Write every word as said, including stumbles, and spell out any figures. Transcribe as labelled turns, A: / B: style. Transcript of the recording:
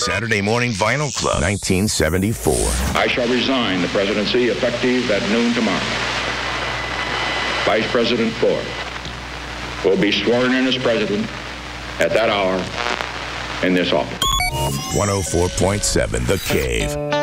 A: Saturday Morning Vinyl Club, nineteen seventy-four.
B: I shall resign the presidency effective at noon tomorrow. Vice President Ford will be sworn in as president at that hour in this office.
A: one oh four point seven The Cave.